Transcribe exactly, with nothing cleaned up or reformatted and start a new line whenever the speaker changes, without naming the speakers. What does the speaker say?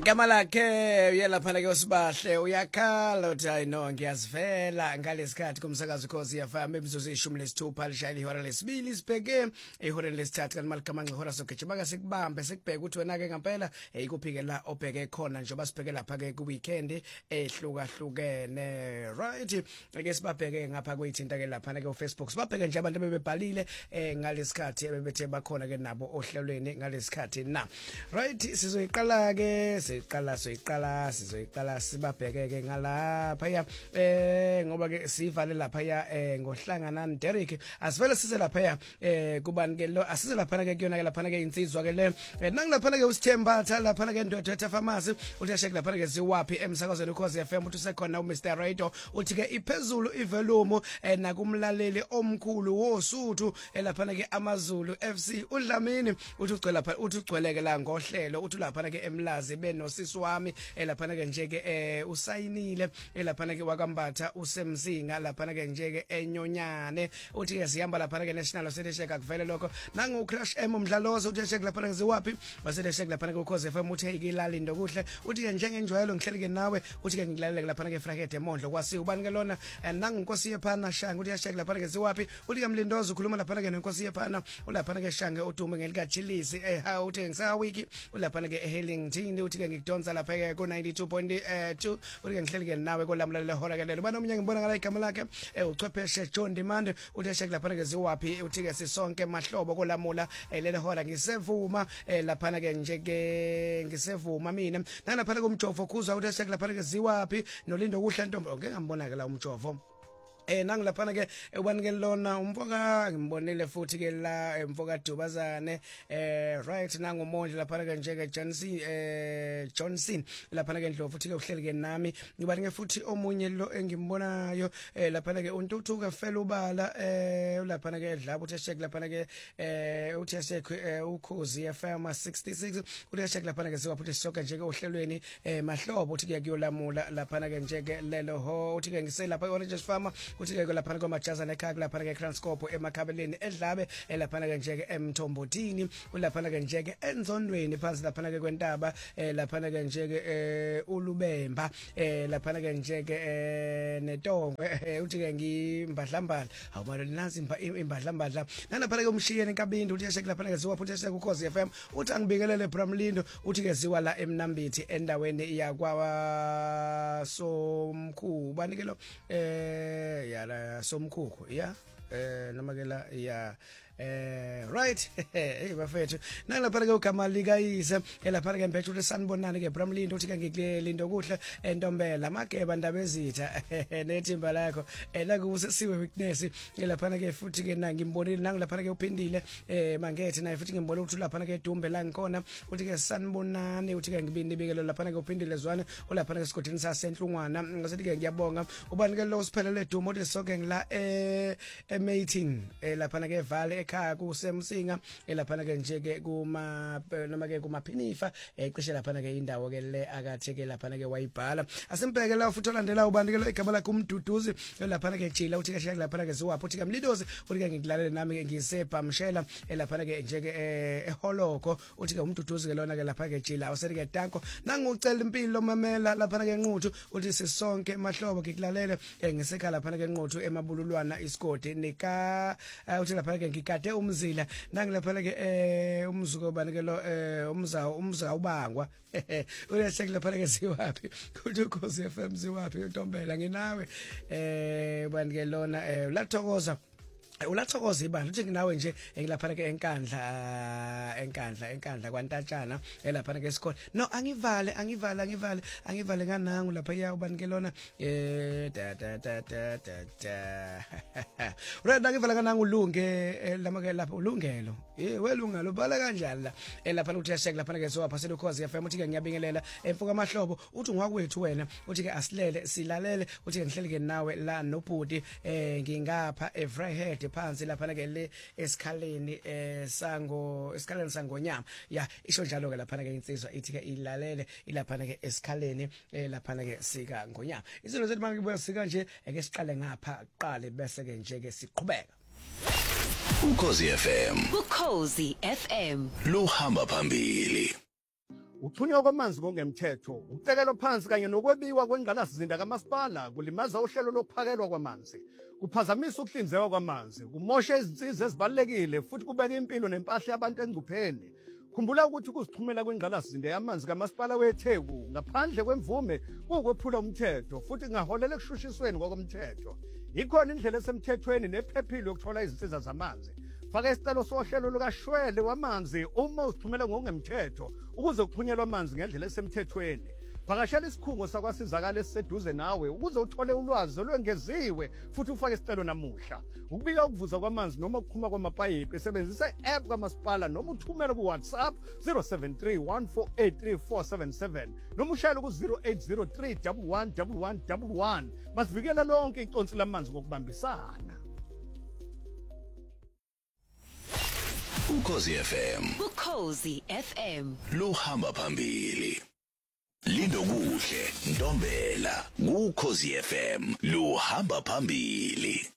Igama lakhe uyelaphana ke usibahle uyakhala uthi I know ngiyazivela ngalesikhathi kumsakazo Khosi F M imizuzu ishumi lesithupha lishayile ihora lesibili sibheke ihora lesithathu kanti malikamanxe ihora sokugijima ke sikubambe sikubheke ukuthi wena ke ngempela ikuphike la obheke khona njengoba sibheke lapha ke ku weekend ehluka hlukene right ke sibabheke ngapha kwethinta ke lapha ke uFacebook sibabheke nje abantu bebebhalile ngalesikhathi bebethe bakhona ke nabo ohlelweni ngalesikhathi na right sizoyiqala ke siqala siqala sizoyiqala sibabheke ke ngalapha ya eh ngoba ke sivale lapha ya eh ngohlangana Derek asivele size lapha ya eh kubani ke lo asize lapha ke kuyona ke lapha ke insizwa ke le nangilapha ke uSithemba lapha ke Ndwethe Pharmacy uthi ashek lapha ke siwapi emsakazweni Khosi F M uthi sekhona uMr Radio uthi ke iphezulu ivolume nakumlaleli omkhulu woSuthu lapha ke amaZulu F C uDlamini uthi ugcwele lapha uthi ugcweleke la ngohlelo uthi lapha ke emlazi benosisi wami lapha ke nje ke eh usayinile lapha ke wakambatha usemzinga lapha ke nje ke enyonyane uthi ke sihamba lapha ke national sedesheka kuvele lokho nangu Crash M umdlalozo uthi shek lapha ke ziwapi wasedesheka lapha ke Khosi F M uthi ikilali into kuhle uthi ke njengenjwayelo ngihleleke nawe uthi ke ngilalele lapha ke Frakete Mondlo kwasi ubani ke lona nangu Nkosi yephana shanga uthi shek lapha ke ziwapi uthi ke Mlindozo ukhuluma lapha ke Nkosi yephana ulapha ke shanga udume ngelika Chilisi eh ha uthi ngisa wiki ulapha ke eHellington uthi ke ngidonsa lapha ke ku ninety-two point two uthi ke ngihleleke nawe kolamulele hora ke lelo bana umnyaka ngibona ngala igama lakhe uchwepheshe John Demand uthi shek lapha ke ziwapi uthi ke sisonke mahlobo kolamula lelo hora ngisevuma lapha ke nje ke ngisevuma mina nalapha ke umjovo khuzwa uthi shek lapha ke ziwapi nolindo kuhle ntombi ngeke ngambona ke la umjovo eh nangilaphana ke ubani ke lona umfoka ngimbonile futhi ke la umfoka Dubazane eh right nangumondla lapha ke nje ke Johnson eh Johnson lapha ke Ndlovu futhi ke uhleli ke nami ngibani ke futhi omunye lo engimbonayo eh lapha ke uNtuthuka fela ubala eh lapha ke edlaba uthi shek lapha ke eh uthi shek uKhosi F M sixty-six uthi shek lapha ke siwaphuthi soka nje ke ohlelweni eh mahlobo uthi ke kuyolamula lapha ke nje ke lelo ho uthi ke ngiselapha Orange Farmer uthi ke lapha komajaza nekhaya lapha ke Transcorp emakhabeleni edlabe lapha ke nje ke eMthombothini ulapha ke nje ke enzondweni phansi lapha ke kwentaba lapha ke nje ke uLubemba lapha ke nje ke neTongwe uthi ke ngimbadlambala awubalo nansi imbadlambala nalapha ke umshiyene enkabindi uthi yashek lapha ke ziwa futhi ku Khosi F M uthi angibikelele Bramlindo uthi ke ziwa la eMnambithi endaweni yakwa Somkhu bani ke lo eh yala somkhukhu ya eh noma ke la ya eh right hey bafethu nalapha ke ugama likayise elapha ke mphethu lesanibonani ke Bramlindo uthi ke ngikulindo kuhle entombela mageba ndaba ezitha nethimba lakho elakusesiwe weakness elapha ke futhi ke na ngimbonile nangilapha ke uphindile eh mangethe naye futhi ngimbona ukuthi lapha ke Dumbe la ngikhona uthi ke sanibonani uthi ke ngibini ibikelo lapha ke uphindile zwane ulapha ke sigodini sasenhlungwana ngasithi ke ngiyabonga ubani ke lo siphelele Dumbe uthi sonke ngila eh emating elapha ke Vale ekhaya kusemsinga elapha ke nje ke kuma noma ke kumaphinifa ecishe lapha ke indawo ke le akathi ke lapha ke wayibhala asimbheke la futhi olandela ubani ke lo igama lakhe umduduzi lapha ke Jila uthi ke shaya lapha ke ziwaphi uthi ke Mlidozi uthi ke ngilalele nami ke ngisebhamshela elapha ke nje ke eholoko uthi ke umduduzi ke lona ke lapha ke Jila awusethi ke Tanko nangucela impilo mamela lapha ke Nquthu uthi sisonke mahlobo ngikulalele ngisekhala lapha ke Nquthu emabululwana isigodi nika uthi lapha ke ngikade umzila nangilapha ke eh umzuko bani ke lo eh umza umza ubangwa uyashek lapha ke ziwapi kuthi uKhosi F M ziwapi untombela nginawe eh bani ke lona eh ulathokoza ulathokoza ibandla uthi nginawe nje engilapha ke enkandla enkandla enkandla kwantatshana elapha ke isikole no angivale angivale angivale angivale nganangu lapha ya ubani ke lona eh da da da da da right angivale nganangu ulunge lama ke lapha ulungelo eh welungalo bhala kanjani la elapha uthi yashek lapha ke so phasela uKhosi F M uthi ke ngiyabingelela emfuka amahlobo uthi ngwakwethu wena uthi ke asilele silalele uthi ke ngihleleke nawe la nobhuti eh ngingapha Everhead phansi lapha ke le esikhaleni esango esikhaleni sangonyama ya isho njalo ke lapha ke insizwa ithi ke ilalele ilapha ke esikhaleni lapha ke sika ngonyama izinto zethu manje kubuya sika nje eke siqale ngapha qale bese ke nje ke siqhubeka
uKhosi F M
uKhosi F M
lo hamba phambili. Ukuthunywa kwamanzi ngokungemthetho, ukutekelwa phansi kanye nokwebiwa kwengqalasizinda kamasipala kulimaza uhlelo lokuphakelwa kwamanzi, kuphazamisa ukuhlinzekwa kwamanzi, kumosha izinsiza ezibalulekile futhi kubeka impilo nempahla yabantu engcupheni. Khumbula ukuthi ukuzixhumela kwengqalasizinda yamanzi kamasipala weTheku ngaphandle kwemvume kuwukwephula umthetho futhi kungaholela ekushushisweni ngokomthetho. Ikhona indlela esemthethweni nephephile yokuthola izinsiza zamanzi. Faka isicelo sohlelo lukaShwele wamanzi uma uzithumela ngokungemthetho ukuze kuxhunyelwe amanzi ngendlela esemthethweni. Vakashela isikhungo sakwasizakala esiseduze nawe ukuze uthole ulwazi olwengeziwe futhi ufake isicelo namuhla. Ukubika ukuvuza kwamanzi noma ukuqhuma kwamapayipi sebenzisa i-app kamasipala noma uthumele ku WhatsApp zero seven three one four eight three four seven seven noma ushayele ku zero eight zero three one one one one one one. Masivikele lonke iconsi lamanzi ngokubambisana.
Ukhozi F M.
Ukhozi F M.
Luhamba phambili. Lindo kuhle, Ntombela, Ukhozi F M. Luhamba phambili.